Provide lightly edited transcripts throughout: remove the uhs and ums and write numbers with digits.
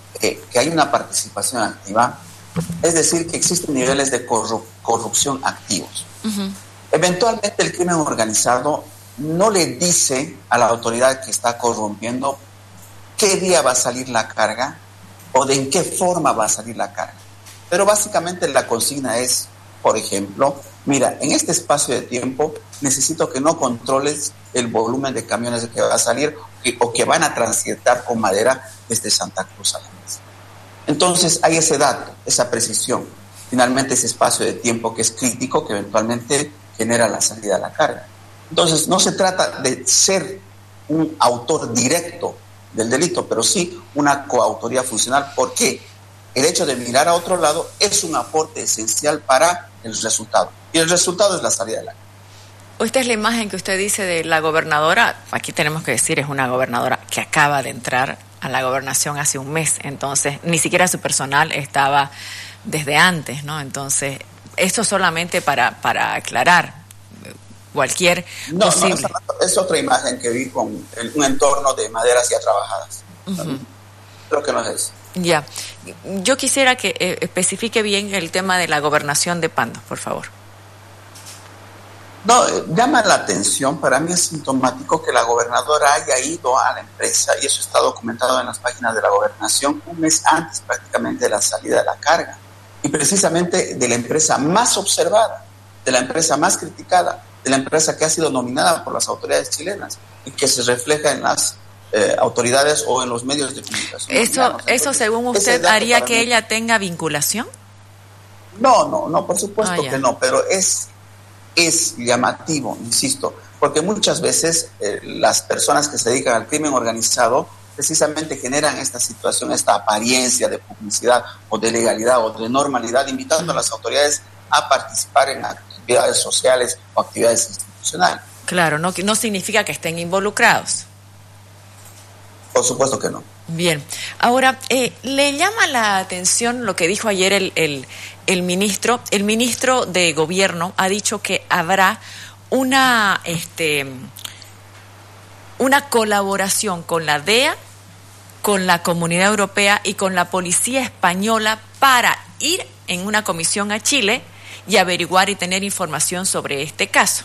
que hay una participación activa, es decir, que existen niveles de corrupción activos. Uh-huh. Eventualmente el crimen organizado no le dice a la autoridad que está corrompiendo qué día va a salir la carga o de en qué forma va a salir la carga. Pero básicamente la consigna es, por ejemplo, mira, en este espacio de tiempo necesito que no controles el volumen de camiones que va a salir o que van a transitar con madera desde Santa Cruz a la mesa. Entonces hay ese dato, esa precisión, finalmente ese espacio de tiempo que es crítico, que eventualmente genera la salida de la carga. Entonces no se trata de ser un autor directo del delito, pero sí una coautoría funcional, porque el hecho de mirar a otro lado es un aporte esencial para el resultado, y el resultado es la salida de la carga. Esta es la imagen que usted dice de la gobernadora. Aquí tenemos que decir, es una gobernadora que acaba de entrar a la gobernación hace un mes, entonces ni siquiera su personal estaba desde antes, ¿no? Entonces, esto solamente para aclarar cualquier posible... No, es otra imagen que vi con un entorno de maderas ya trabajadas. Uh-huh. Creo que no es eso. Ya. Yo quisiera que especifique bien el tema de la gobernación de Pando, por favor. No, llama la atención, para mí es sintomático que la gobernadora haya ido a la empresa, y eso está documentado en las páginas de la gobernación, un mes antes prácticamente de la salida de la carga, y precisamente de la empresa más observada, de la empresa más criticada, de la empresa que ha sido nominada por las autoridades chilenas y que se refleja en las autoridades o en los medios de comunicación. ¿Eso según usted haría que ella tenga vinculación? No, por supuesto que no, pero es llamativo, insisto, porque muchas veces las personas que se dedican al crimen organizado precisamente generan esta situación, esta apariencia de publicidad o de legalidad o de normalidad, invitando a las autoridades a participar en actividades sociales o actividades institucionales. Claro, no significa que estén involucrados. Por supuesto que no. Bien. Ahora, ¿le llama la atención lo que dijo ayer el ministro? El ministro de Gobierno ha dicho que habrá una colaboración con la DEA, con la Comunidad Europea y con la Policía Española para ir en una comisión a Chile y averiguar y tener información sobre este caso.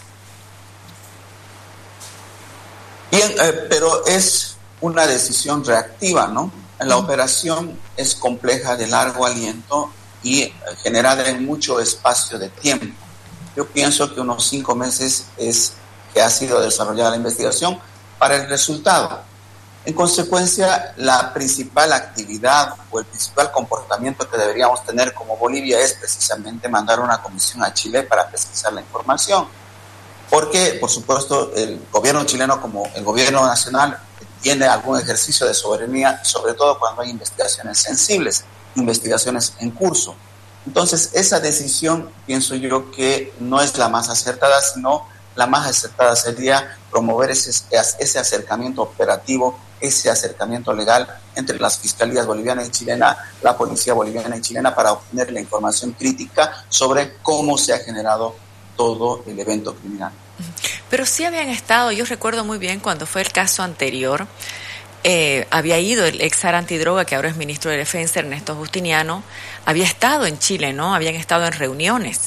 Bien, pero es una decisión reactiva, ¿no? La operación es compleja, de largo aliento y generada en mucho espacio de tiempo. Yo pienso que unos 5 meses es que ha sido desarrollada la investigación para el resultado. En consecuencia, la principal actividad o el principal comportamiento que deberíamos tener como Bolivia es precisamente mandar una comisión a Chile para pesquisar la información. Porque, por supuesto, el gobierno chileno, como el gobierno nacional, tiene algún ejercicio de soberanía, sobre todo cuando hay investigaciones sensibles, investigaciones en curso. Entonces, esa decisión, pienso yo, que no es la más acertada, sino la más acertada sería promover ese acercamiento operativo, ese acercamiento legal entre las fiscalías boliviana y chilena, la policía boliviana y chilena, para obtener la información crítica sobre cómo se ha generado todo el evento criminal. Pero sí habían estado, yo recuerdo muy bien cuando fue el caso anterior, había ido el ex SAR antidroga, que ahora es ministro de Defensa, Ernesto Justiniano, había estado en Chile, ¿no? Habían estado en reuniones.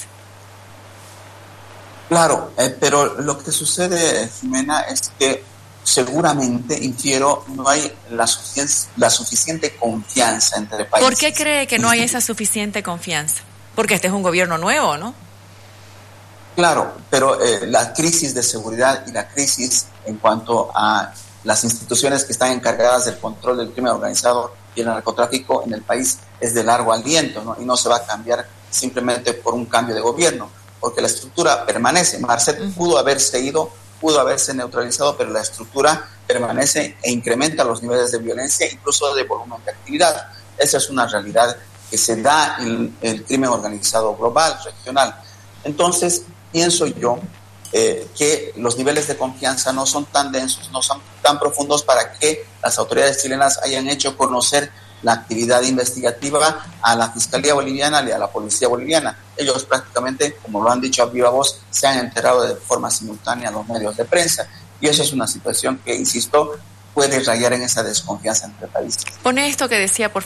Claro, pero lo que sucede, Jimena, es que seguramente, infiero, no hay la suficiente confianza entre países. ¿Por qué cree que no hay esa suficiente confianza? Porque este es un gobierno nuevo, ¿no? Claro, pero la crisis de seguridad y la crisis en cuanto a las instituciones que están encargadas del control del crimen organizado y el narcotráfico en el país es de largo aliento, ¿no? Y no se va a cambiar simplemente por un cambio de gobierno, porque la estructura permanece. Marcet pudo haberse ido, pudo haberse neutralizado, pero la estructura permanece e incrementa los niveles de violencia, incluso de volumen de actividad. Esa es una realidad que se da en el crimen organizado global, regional. Entonces, pienso yo que los niveles de confianza no son tan densos, no son tan profundos para que las autoridades chilenas hayan hecho conocer la actividad investigativa a la Fiscalía Boliviana y a la Policía Boliviana. Ellos prácticamente, como lo han dicho a viva voz, se han enterado de forma simultánea a los medios de prensa. Y eso es una situación que, insisto, puede rayar en esa desconfianza entre países. Pone esto que decía, por